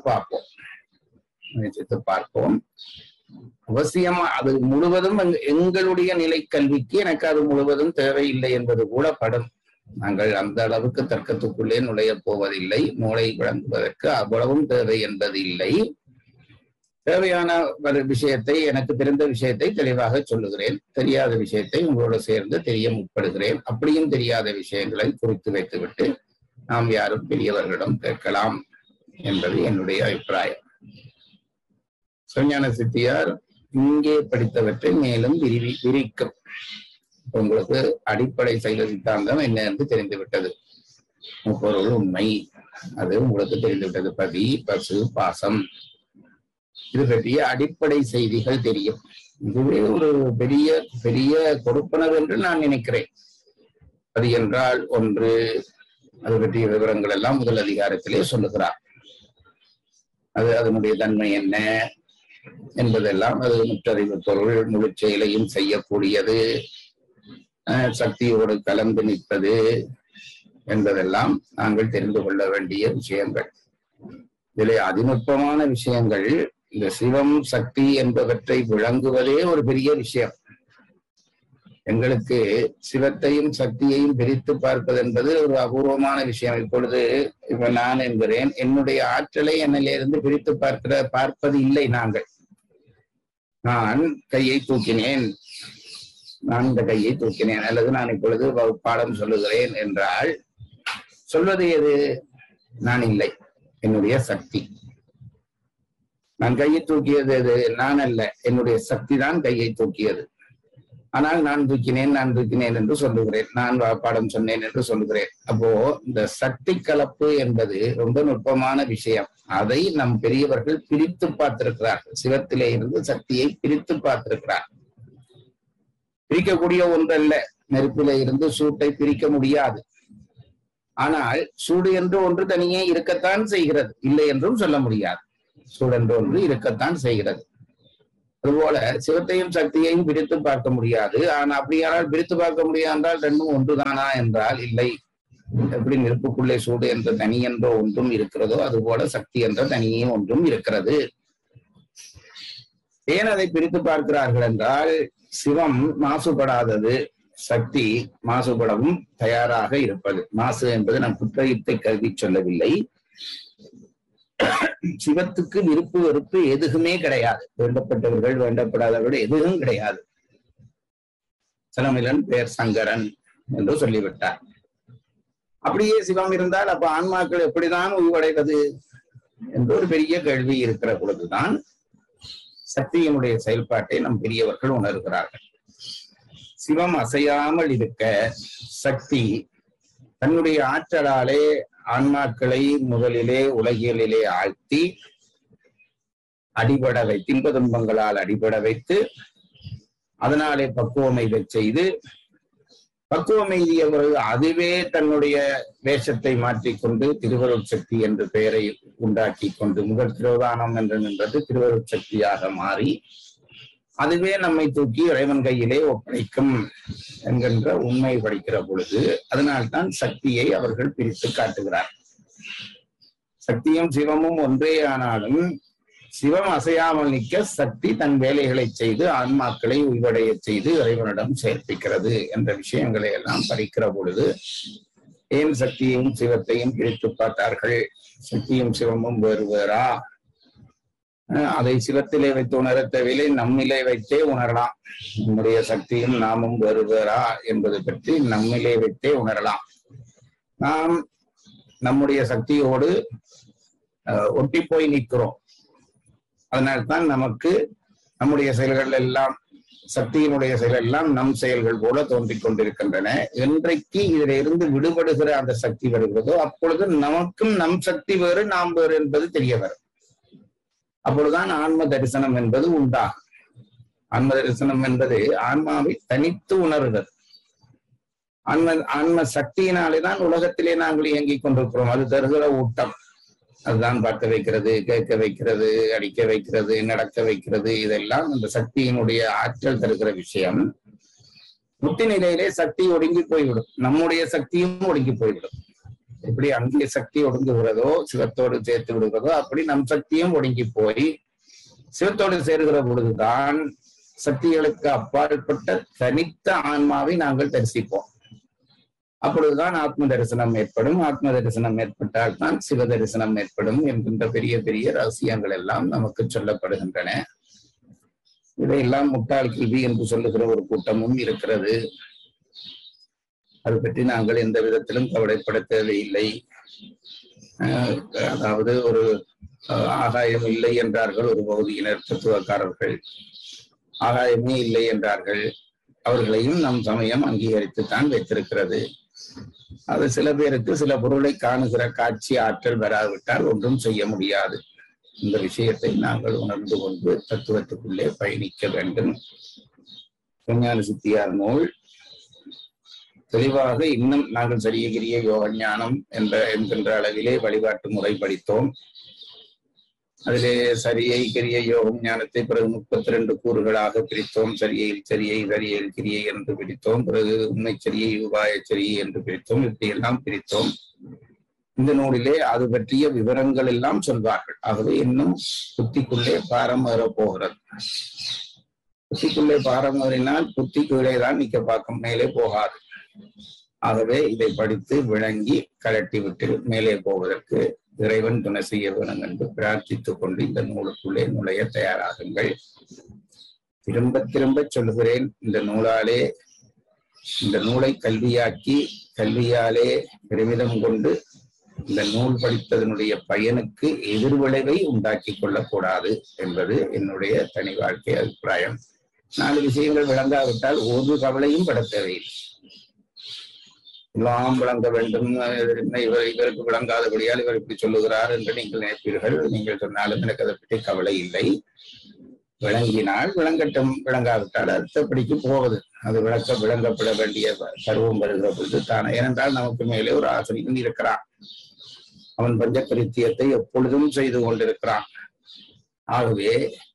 பார்ப்போம். அவசியமா அது முழுவதும் எங்களுடைய நிலை கல்விக்கு எனக்கு அது முழுவதும் தேவையில்லை என்பது கூட படும். நாங்கள் அந்த அளவுக்கு தர்க்கத்துக்குள்ளே நுழைய போவதில்லை. மூளை விளங்குவதற்கு அவ்வளவும் தேவை என்பது இல்லை. தேவையான விஷயத்தை, எனக்கு தெரிந்த விஷயத்தை தெளிவாக சொல்லுகிறேன். தெரியாத விஷயத்தை உங்களோட சேர்ந்து தெரிய முற்படுகிறேன். அப்படியும் தெரியாத விஷயங்களை குறித்து வைத்துவிட்டு நாம் யாரும் பெரியவர்களிடம் கேட்கலாம் என்பது என்னுடைய அபிப்பிராயம். சிவஞான சித்தியார் இங்கே படித்தவற்றை மேலும் விரிக்கும். உங்களுக்கு அடிப்படை சைவ சித்தாந்தம் என்ன என்று தெரிந்துவிட்டது. முப்பொருள் உண்மை அது உங்களுக்கு தெரிந்துவிட்டது. பதி, பசு, பாசம் இது பற்றிய அடிப்படை செய்திகள் தெரியும். இதுவே ஒரு பெரிய பெரிய கொடுப்பனவு என்று நான் நினைக்கிறேன். அது என்றால் ஒன்று, அது பற்றிய விவரங்கள் எல்லாம் முதல் அதிகாரத்திலே சொல்லுகிறார். அது அதனுடைய தன்மை என்ன என்பதெல்லாம், அது முற்றறிவு பொருள், முழு செயலையும் செய்யக்கூடியது, சக்தியோடு கலந்து நிற்பது என்பதெல்லாம் நாங்கள் தெரிந்து கொள்ள வேண்டிய விஷயங்கள். இதிலே அதிநுட்பமான விஷயங்கள். இந்த சிவம் சக்தி என்பவற்றை விளங்குவதே ஒரு பெரிய விஷயம். எங்களுக்கு சிவத்தையும் சக்தியையும் பிரித்து பார்ப்பது என்பது ஒரு அபூர்வமான விஷயம். இப்ப நான் என்கிறேன், என்னுடைய ஆற்றலை என்னிலிருந்து பிரித்து பார்ப்பது இல்லை. நான் கையை தூக்கினேன், நான் இந்த கையை தூக்கினேன், அல்லது நான் இப்பொழுது பாடம் சொல்லுகிறேன் என்றால் சொல்வது எது? நான் இல்லை, என்னுடைய சக்தி. நான் கையை தூக்கியது எது? நான் அல்ல, என்னுடைய சக்தி தான் கையை தூக்கியது. ஆனால் நான் தூக்கினேன் என்று சொல்லுகிறேன், நான் பாடம் சொன்னேன் என்று சொல்லுகிறேன். அப்போ இந்த சக்தி கலப்பு என்பது ரொம்ப நுட்பமான விஷயம். அதை நம் பெரியவர்கள் பிரித்து பார்த்திருக்கிறார்கள். சிவத்திலே இருந்து சக்தியை பிரித்து பார்த்திருக்கிறார். பிரிக்கக்கூடிய ஒன்றல்ல. நெருப்பிலே இருந்து சூட்டை பிரிக்க முடியாது. ஆனால் சூடு என்று ஒன்று தனியே இருக்கத்தான் செய்கிறது, இல்லை என்றும் சொல்ல முடியாது. சூடு என்று ஒன்று இருக்கத்தான் செய்கிறது. அதுபோல சிவத்தையும் சக்தியையும் பிரித்து பார்க்க முடியாது. ஆனா அப்படியானால் பிரித்து பார்க்க முடியாது என்றால் ரெண்டும் ஒன்றுதானா என்றால் இல்லை. எப்படி நெருப்புக்குள்ளே சூடு என்ற தனி என்ற ஒன்றும் இருக்கிறதோ அதுபோல சக்தி என்ற தனியே ஒன்றும் இருக்கிறது. ஏன் அதை பிரித்து பார்க்கிறார்கள் என்றால் சிவம் மாசுபடாதது, சக்தி மாசுபடவும் தயாராக இருப்பது. மாசு என்பது நம் குற்றத்தை கருதி சொல்லவில்லை. சிவத்துக்கு விருப்பு வெறுப்பு எதுவுமே கிடையாது. வேண்டப்பட்டவர்கள் வேண்டப்படாதவர்கள் எதுவும் கிடையாது. சலமிலன் பேர் சங்கரன் என்று சொல்லிவிட்டார். அப்படியே சிவம் இருந்தால் அப்ப ஆன்மாக்கள் எப்படிதான் உய்வடைவது என்று ஒரு பெரிய கேள்வி இருக்கிற பொழுதுதான் சக்தியினுடைய செயல்பாட்டை நம் பெரியவர்கள் உணர்கிறார்கள். சிவம் அசையாமல் இருக்க சக்தி தன்னுடைய ஆற்றலாலே ஆன்மாக்களை முதலிலே உலகியலிலே ஆழ்த்தி அடிபட வைத்து இன்ப துன்பங்களால் அடிபட வைத்து அதனாலே பக்குவமை செய்து பக்குவம் எய்திய பிறகு அதுவே தன்னுடைய வேஷத்தை மாற்றிக்கொண்டு திருவருட் சக்தி என்ற பெயரை உண்டாக்கி கொண்டு முதல் திரோதானம் என்று நின்றது திருவருட் சக்தியாக மாறி அதுவே நம்மை தூக்கி இறைவன் கையிலே ஒப்படைக்கும் என்கின்ற உண்மை படிக்கிற பொழுது அதனால்தான் சக்தியை அவர்கள் பிரித்து காட்டுகிறார். சக்தியும் சிவமும் ஒன்றே ஆனாலும் சிவம் அசையாமல் நிற்க சக்தி தன் வேலைகளை செய்து ஆன்மாக்களை உய்வடைய செய்து இறைவனிடம் சேர்ப்பிக்கிறது என்ற விஷயங்களை எல்லாம் படிக்கிற பொழுது ஏன் சக்தியையும் சிவத்தையும் பிரித்து பார்த்தார்கள்? சக்தியும் சிவமும் வேறு வேறா? அதை சிவத்திலே வைத்து உணர தேவையில்லை, நம்மிலே வைத்தே உணரலாம். நம்முடைய சக்தியும் நாமும் வேறு வேறா என்பது பற்றி நம்மிலே வைத்தே உணரலாம். நாம் நம்முடைய சக்தியோடு ஒட்டி போய் நிற்கிறோம். அதனால்தான் நமக்கு நம்முடைய செயல்கள் எல்லாம் சக்தியினுடைய செயல் எல்லாம் நம் செயல்கள் போல தோன்றிக் கொண்டிருக்கின்றன. என்றைக்கு இதிலிருந்து விடுபடுகிற அந்த சக்தி வருகிறதோ அப்பொழுது நமக்கும் நம் சக்தி வேறு நாம் வேறு என்பது தெரிய வரும். அப்பொழுதுதான் ஆன்ம தரிசனம் என்பது உண்டாகும். ஆன்ம தரிசனம் என்பது ஆன்மாவை தனித்து உணர்கிறது. ஆன்ம சக்தியினாலேதான் உலகத்திலே நாங்கள் இயங்கிக் கொண்டிருக்கிறோம். அது தருகிற ஊட்டம், அதுதான் பார்க்க வைக்கிறது, கேட்க வைக்கிறது, அடிக்க வைக்கிறது, நடக்க வைக்கிறது. இதெல்லாம் அந்த சக்தியினுடைய ஆற்றல் தருகிற விஷயம். முத்தி நிலையிலே சக்தி ஒடுங்கி போய்விடும், நம்முடைய சக்தியும் ஒடுங்கி போய்விடும். எப்படி அங்கே சக்தி ஒடுங்குகிறதோ சிவத்தோடு சேர்த்து விடுகிறதோ அப்படி நம் சக்தியும் ஒடுங்கி போய் சிவத்தோடு சேருகிற பொழுதுதான் சக்திகளுக்கு அப்பாற்பட்ட தனித்த ஆன்மாவை நாங்கள் தரிசிப்போம். அப்பொழுதுதான் ஆத்ம தரிசனம் ஏற்படும். ஆத்ம தரிசனம் ஏற்பட்டால் தான் சிவ தரிசனம் ஏற்படும் என்கின்ற பெரிய பெரிய ரகசியங்கள் எல்லாம் நமக்கு சொல்லப்படுகின்றன. இதையெல்லாம் முட்டாள் கல்வி என்று சொல்லுகிற ஒரு கூட்டமும் இருக்கிறது. அது பற்றி நாங்கள் எந்த விதத்திலும் கவலைப்பட தேவையில்லை. அதாவது ஒரு ஆகாயம் இல்லை என்றார்கள் ஒரு பகுதியினர், தத்துவக்காரர்கள். ஆகாயமே இல்லை என்றார்கள். அவர்களையும் நம் சமயம் அங்கீகரித்துத்தான் வைத்திருக்கிறது. அது சில பேருக்கு சில பொருளை காணுகிற காட்சி ஆற்றல் வராவிட்டால் ஒன்றும் செய்ய முடியாது. இந்த விஷயத்தை நாங்கள் உணர்ந்து கொண்டு தத்துவத்துக்குள்ளே பயணிக்க வேண்டும். விஞ்ஞான சித்தியார் நூல் தெளிவாக இன்னும் நாங்கள் சரியகிரிய யோக ஞானம் என்கின்ற அளவிலே வழிபாட்டு முறை படித்தோம். அதிலே சரியை கிரிய யோகம் ஞானத்தை பிறகு 32 கூறுகளாக பிரித்தோம். சரியில் சரியை, சரியில் கிரியை என்று பிரித்தோம். பிறகு உண்மை சரியை, உபாய சரியை என்று பிரித்தோம். இப்படியெல்லாம் பிரித்தோம். இந்த நூலிலே அது பற்றிய விவரங்கள் எல்லாம் சொல்வார்கள். ஆகவே இன்னும் புத்திக்குள்ளே பாரம் ஏறப் போகிறது. புத்திக்குள்ளே பாரம் ஏறினால் புத்தி கீழே தான் நிற்க பார்க்கும், மேலே போகாது. ஆகவே இதை படித்து விளங்கி கலட்டி விட்டு மேலே போவதற்கு இறைவன் துணை செய்ய வேண்டும் என்று பிரார்த்தித்துக் கொண்டு இந்த நூலுக்குள்ளே நுழைய தயாராகுங்கள். திரும்ப திரும்ப சொல்லுகிறேன், இந்த நூலாலே இந்த நூலை கல்வியாக்கி கல்வியாலே பெருமிதம் கொண்டு இந்த நூல் படித்ததனுடைய பயனுக்கு எதிர்விளைவை உண்டாக்கி கொள்ளக்கூடாது என்பது என்னுடைய தனி வாழ்க்கை அபிப்பிராயம். 4 விஷயங்கள் விளங்காவிட்டால் ஒரு கவலையும் பட தேவையில்லை. எல்லாம் விளங்க வேண்டும், இவருக்கு விளங்காதபடியால் இவர் இப்படி சொல்லுகிறார் என்று நீங்கள் நினைப்பீர்கள். நீங்கள் சொன்னாலும் எனக்கு அதை பற்றி கவலை இல்லை. விளங்கினால் விளங்கட்டும், விளங்காவிட்டால் அடுத்தபடிக்கு போவது. அது விளங்கப்பட வேண்டிய பருவம் வருகிற பொழுது தானே. ஏனென்றால் நமக்கு மேலே ஒரு ஆசிரியன் இருக்கிறான். அவன் பஞ்சகிருத்தியத்தை எப்பொழுதும் செய்து கொண்டிருக்கிறான். ஆகவே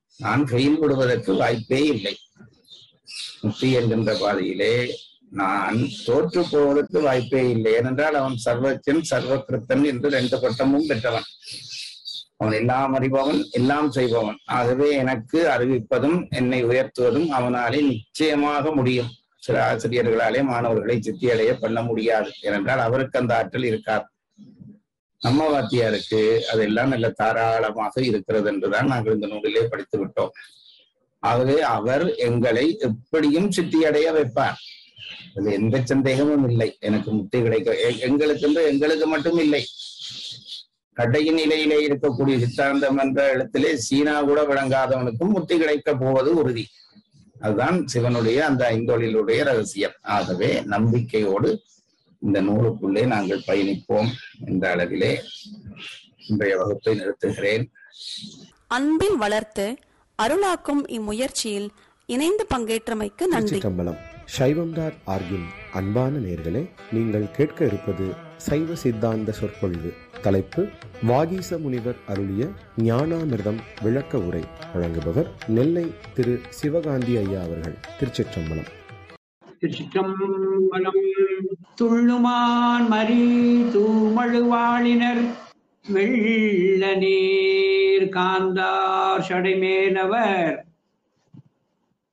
நான் ஃபெயில் விடுவதற்கு வாய்ப்பே இல்லை. முக்தி என்கின்ற பாதையிலே நான் தோற்று போவதற்கு வாய்ப்பே இல்லை. ஏனென்றால் அவன் சர்வஜன் சர்வகிருத்தன் என்று 2 பட்டமும் பெற்றவன். அவன் எல்லாம் அறிபவன், எல்லாம் செய்பவன். ஆகவே எனக்கு அறிவிப்பதும் என்னை உயர்த்துவதும் அவனாலே நிச்சயமாக முடியும். சில ஆசிரியர்களாலே மாணவர்களை சித்தியடைய பண்ண முடியாது. ஏனென்றால் அவருக்கு அந்த ஆற்றல் இருக்காது. நம்ம வாத்தியாருக்கு அதெல்லாம் நல்ல தாராளமாக இருக்கிறது என்றுதான் நாங்கள் இந்த நூலிலே படித்து விட்டோம். ஆகவே அவர் எங்களை எப்படியும் சித்தியடைய வைப்பார். அது எந்த சந்தேகமும் இல்லை. எனக்கு முக்தி கிடைக்க எங்களுக்கு மட்டும் இல்லை, கடையின் நிலையிலே இருக்கக்கூடிய சித்தாந்தம் என்ற இடத்திலே சீனா கூட விளங்காதவனுக்கும் முக்தி கிடைக்க போவது உறுதி. அதுதான் சிவனுடைய அந்த 5 தொழிலுடைய ரகசியம். ஆகவே நம்பிக்கையோடு இந்த நூலுக்குள்ளே நாங்கள் பயணிப்போம் என்ற அளவிலே இன்றைய வகுப்பை நிறுத்துகிறேன். அன்பில் வளர்த்து அருளாக்கும் இம்முயற்சியில் இணைந்து பங்கேற்றமைக்கு நன்றி. சைவம்.org-இன் அன்பான நேயர்களே, நீங்கள் கேட்க இருப்பது சைவ சித்தாந்த சொற்பொழிவு. தலைப்பு வாகீச முனிவர் அருளிய ஞானாமிர்தம் விளக்க உரை. வழங்குபவர் நெல்லை திரு சிவகாந்தி ஐயா அவர்கள். திருச்சிற்றம்பலம். திருச்சிற்றம்பலம். துள்ளுமான் மரி தூமழுவாளினர் வெள்ள நீர் காந்தார் சடைமேலவர்